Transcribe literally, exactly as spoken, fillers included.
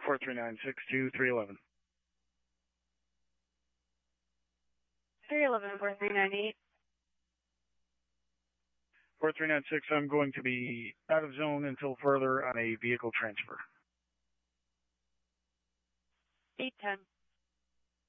four three nine six two three eleven. three eleven, four three nine eight. four three nine six, I'm going to be out of zone until further on a vehicle transfer. eight ten.